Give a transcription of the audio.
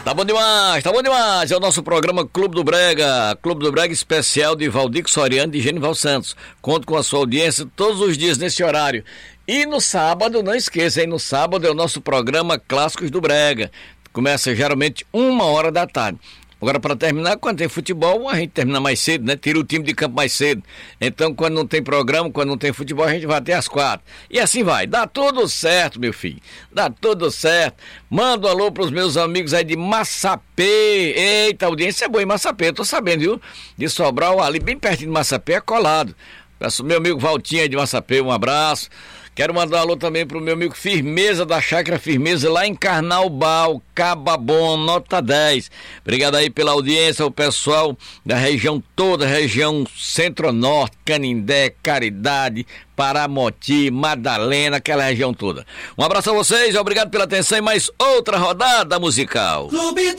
Tá bom demais, tá bom demais. É o nosso programa Clube do Brega especial de Valdir Soriano e de Genival Santos. Conto com a sua audiência todos os dias nesse horário. E no sábado, não esqueça, hein? No sábado é o nosso programa Clássicos do Brega. Começa geralmente 1h da tarde. Agora, para terminar, quando tem futebol, a gente termina mais cedo, né? Tira o time de campo mais cedo. Então, quando não tem programa, quando não tem futebol, a gente vai até às 4. E assim vai. Dá tudo certo, meu filho. Dá tudo certo. Manda um alô pros meus amigos aí de Massapê. Eita, a audiência é boa em Massapê, eu tô sabendo, viu? De Sobral, ali bem pertinho de Massapê, é colado. Peço meu amigo Valtinha de Massapê, um abraço. Quero mandar um alô também pro meu amigo Firmeza, da Chácara Firmeza, lá em Carnaubal, Cababom, nota 10. Obrigado aí pela audiência, o pessoal da região toda, região Centro-Norte, Canindé, Caridade, Paramoti, Madalena, aquela região toda. Um abraço a vocês, obrigado pela atenção e mais outra rodada musical.